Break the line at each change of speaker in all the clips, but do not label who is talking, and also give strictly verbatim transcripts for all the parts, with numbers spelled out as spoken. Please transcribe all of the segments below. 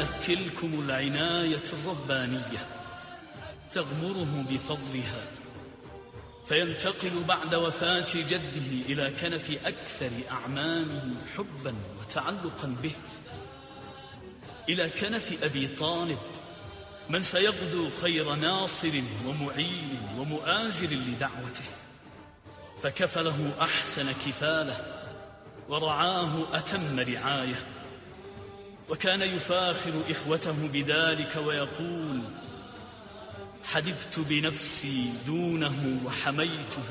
زالت تلكم العناية الربانية تغمره بفضلها، فينتقل بعد وفاة جده إلى كنف أكثر أعمامه حبا وتعلقا به، إلى كنف أبي طالب، من سيغدو خير ناصر ومعين ومؤازر لدعوته، فكفله أحسن كفاله ورعاه أتم رعاية، وكان يفاخر إخوته بذلك ويقول: حدبت بنفسي دونه وحميته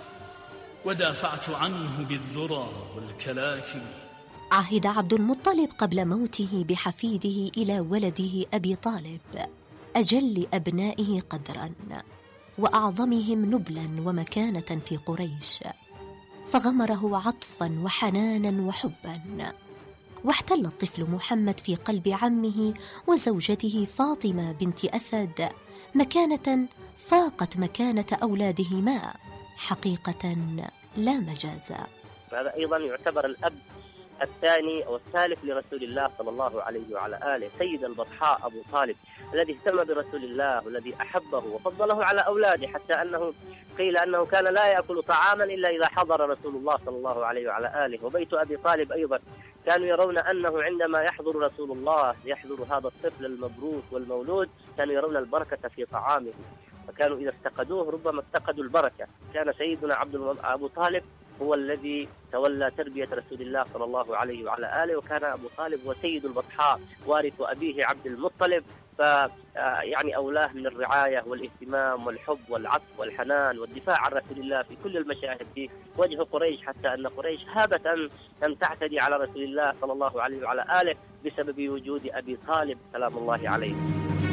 ودافعت عنه بالذرى والكلاكل.
عهد عبد المطلب قبل موته بحفيده إلى ولده أبي طالب، أجل أبنائه قدراً وأعظمهم نبلاً ومكانة في قريش، فغمره عطفاً وحناناً وحباً. واحتل الطفل محمد في قلب عمه وزوجته فاطمة بنت أسد مكانة فاقت مكانة أولادهما حقيقة لا مجازا.
هذا أيضا يعتبر الأب الثاني أو الثالث لرسول الله صلى الله عليه وعلى آله، سيد البطحاء أبو طالب الذي اهتم برسول الله والذي أحبه وفضله على أولاده، حتى أنه قيل أنه كان لا يأكل طعاما إلا إذا حضر رسول الله صلى الله عليه وعلى آله. وبيت أبي طالب أيضا كانوا يرون أنه عندما يحضر رسول الله يحضر هذا الطفل المبروك والمولود، كانوا يرون البركة في طعامه، فكانوا إذا افتقدوه ربما افتقدوا البركة. كان سيدنا عبد أبو طالب هو الذي تولى تربية رسول الله صلى الله عليه وعلى آله، وكان أبو طالب هو سيد البطحاء وارث أبيه عبد المطلب، فيعني أولاه من الرعاية والاهتمام والحب والعطف والحنان والدفاع عن رسول الله في كل المشاهد في وجه قريش، حتى أن قريش هابت أن تعتدي على رسول الله صلى الله عليه وعلى آله بسبب وجود أبي طالب سلام الله عليه.